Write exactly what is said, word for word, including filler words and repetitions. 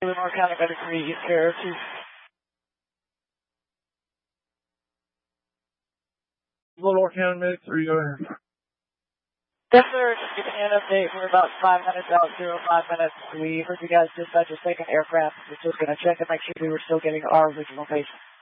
Livermore County Medic three, East Care two. Livermore County Medic three, go ahead. Yes, sir. Just giving you an update. We're about five minutes out, zero five minutes. We heard you guys dispatch a second aircraft. We're just going to check and make sure we were still getting our original patient.